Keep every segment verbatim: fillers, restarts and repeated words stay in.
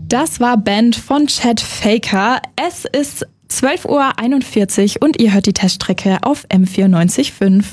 Das war Band von Chet Faker. Es ist zwölf Uhr einundvierzig und ihr hört die Teststrecke auf M vierundneunzig Komma fünf.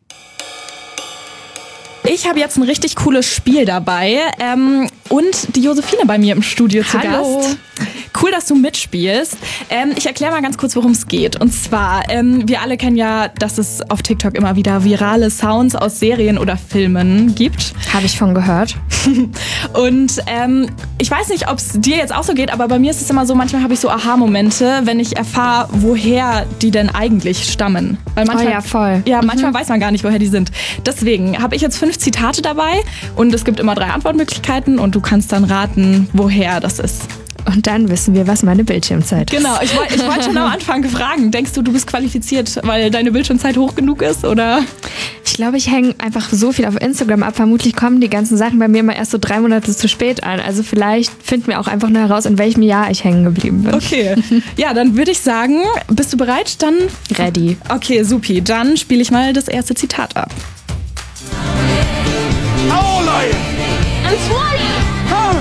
Ich habe jetzt ein richtig cooles Spiel dabei ähm, und die Josephine bei mir im Studio zu Hallo. Gast. Cool, dass du mitspielst. Ähm, ich erkläre mal ganz kurz, worum es geht. Und zwar, ähm, wir alle kennen ja, dass es auf TikTok immer wieder virale Sounds aus Serien oder Filmen gibt. Habe ich von gehört. Und ähm, ich weiß nicht, ob es dir jetzt auch so geht, aber bei mir ist es immer so, manchmal habe ich so Aha-Momente, wenn ich erfahre, woher die denn eigentlich stammen. Weil manchmal, oh ja, voll. Ja, manchmal mhm. weiß man gar nicht, woher die sind. Deswegen habe ich jetzt fünf Zitate dabei und es gibt immer drei Antwortmöglichkeiten und du kannst dann raten, woher das ist. Und dann wissen wir, was meine Bildschirmzeit ist. Genau, ich, ich wollte schon am Anfang fragen, denkst du, du bist qualifiziert, weil deine Bildschirmzeit hoch genug ist, oder? Ich glaube, ich hänge einfach so viel auf Instagram ab. Vermutlich kommen die ganzen Sachen bei mir immer erst so drei Monate zu spät an. Also vielleicht finden wir auch einfach nur heraus, in welchem Jahr ich hängen geblieben bin. Okay, ja, dann würde ich sagen, bist du bereit? Dann ready. Okay, supi. Dann spiele ich mal das erste Zitat ab. How old are you? I'm twenty. Huh?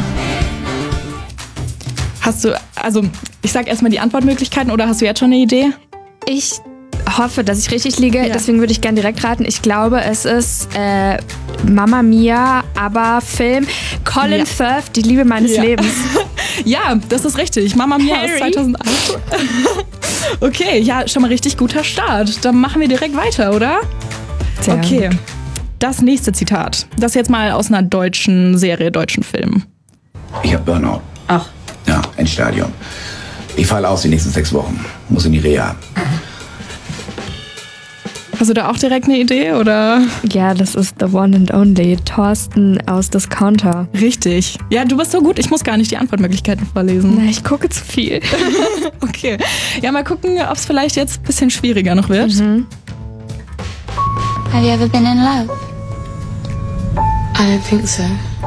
Hast du, also ich sag erstmal die Antwortmöglichkeiten oder hast du jetzt schon eine Idee? Ich hoffe, dass ich richtig liege, ja. Deswegen würde ich gerne direkt raten. Ich glaube, es ist äh, Mamma Mia, aber Film. Colin ja. Firth, die Liebe meines ja. Lebens. Ja, das ist richtig. Mamma Mia Harry. aus zweitausendacht. Okay, ja, schon mal richtig guter Start. Dann machen wir direkt weiter, oder? Sehr okay, gut. Das nächste Zitat. Das jetzt mal aus einer deutschen Serie, deutschen Film. Ich hab Burnout. Ach. Ja, Endstadium. Ich falle aus die nächsten sechs Wochen. Muss in die Reha. Hast du da auch direkt eine Idee, oder? Ja, das ist the one and only. Thorsten aus Discounter. Richtig. Ja, du bist so gut, ich muss gar nicht die Antwortmöglichkeiten vorlesen. Na, ich gucke zu viel. Okay. Ja, mal gucken, ob es vielleicht jetzt ein bisschen schwieriger noch wird. Mhm. Have you ever been in love? I don't think so.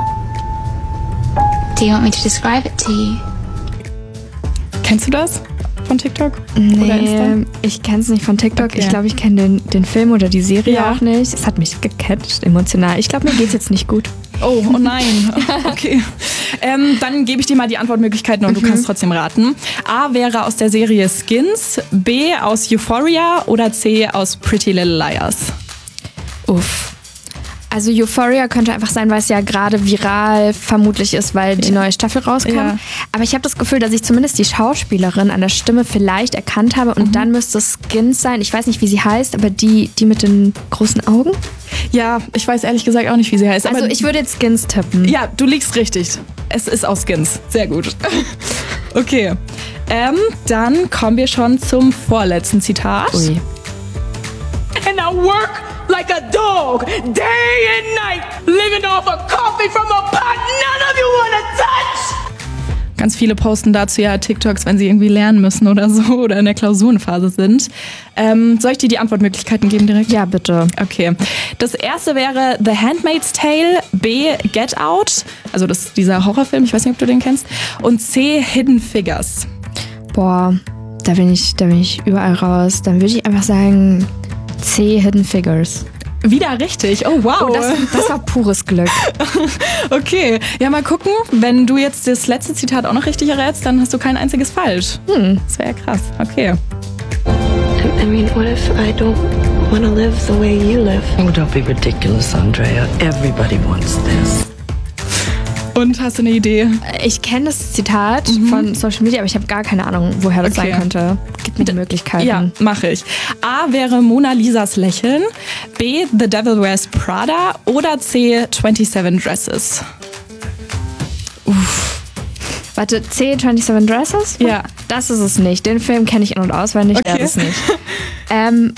Do you want me to describe it to you? Kennst du das von TikTok? Oder Insta? Nee, ich kenne es nicht von TikTok. Okay. Ich glaube, ich kenne den, den Film oder die Serie Ja. auch nicht. Es hat mich gecatcht, emotional. Ich glaube, mir geht's jetzt nicht gut. Oh, oh nein. Okay. Ähm, dann gebe ich dir mal die Antwortmöglichkeiten und du kannst trotzdem raten. A wäre aus der Serie Skins, B aus Euphoria oder C aus Pretty Little Liars. Uff. Also Euphoria könnte einfach sein, weil es ja gerade viral vermutlich ist, weil die Ja. neue Staffel rauskam. Ja. Aber ich habe das Gefühl, dass ich zumindest die Schauspielerin an der Stimme vielleicht erkannt habe. Und Mhm. dann müsste es Skins sein. Ich weiß nicht, wie sie heißt, aber die, die mit den großen Augen. Ja, ich weiß ehrlich gesagt auch nicht, wie sie heißt. Also aber ich würde jetzt Skins tippen. Ja, du liegst richtig. Es ist aus Skins. Sehr gut. Okay. Ähm, dann kommen wir schon zum vorletzten Zitat. Ui. And I work like a dog, day and night, living off of coffee from a pot none of you wanna touch. Ganz viele posten dazu ja TikToks, wenn sie irgendwie lernen müssen oder so oder in der Klausurenphase sind. Ähm, soll ich dir die Antwortmöglichkeiten geben direkt? Ja, bitte. Okay. Das erste wäre The Handmaid's Tale, B Get Out, also das ist dieser Horrorfilm, ich weiß nicht, ob du den kennst, und C Hidden Figures. Boah, da bin ich, da bin ich überall raus. Dann würde ich einfach sagen C, Hidden Figures. Wieder richtig. Oh, wow. Oh, das, das war pures Glück. Okay, ja, mal gucken. Wenn du jetzt das letzte Zitat auch noch richtig errätst, dann hast du kein einziges falsch. Hm. Das wäre ja krass. Okay. I mean, what if I don't want to live the way you live? Oh, don't be ridiculous, Andrea. Everybody wants this. Und hast du eine Idee? Ich kenne das Zitat von Social Media, aber ich habe gar keine Ahnung, woher das Okay. sein könnte. Gib mir die Möglichkeiten. Ja, mache ich. A wäre Mona Lisas Lächeln, B The Devil Wears Prada oder C twenty-seven Dresses. Warte, C, twenty-seven Dresses? Ja. Das ist es nicht. Den Film kenne ich in- und auswendig, Okay. der ist es nicht. ähm,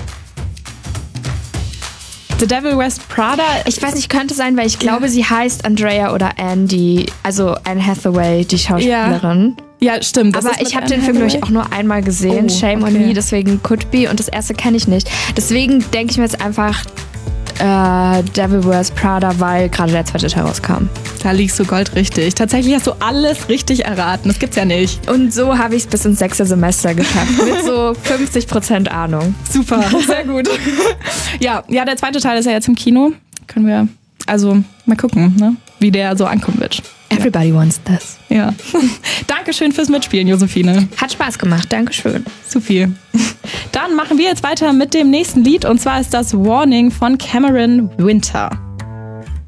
The Devil Wears Prada. ich weiß nicht, könnte sein, weil ich glaube, sie heißt Andrea oder Andy, also Anne Hathaway, die Schauspielerin. Ja, stimmt. das Aber ist mit ich habe Anne den Film, glaube ich, Hathaway. auch nur einmal gesehen. Oh, Shame on okay. me, deswegen could be. Und das erste kenne ich nicht. Deswegen denke ich mir jetzt einfach äh, Devil Wears Prada, weil gerade der zweite Teil rauskam. Da liegst du goldrichtig. Tatsächlich hast du alles richtig erraten. Das gibt's ja nicht. Und so habe ich es bis ins sechste Semester geschafft. Mit so fünfzig Prozent Ahnung. Super, sehr gut. ja, ja, der zweite Teil ist ja jetzt im Kino. Können wir, also mal gucken, ne? wie wie der so ankommen wird. Everybody wants this. Ja. Dankeschön fürs Mitspielen, Josephine. Hat Spaß gemacht, Dankeschön. Zu viel. Dann machen wir jetzt weiter mit dem nächsten Lied und zwar ist das Warning von Cameron Winter.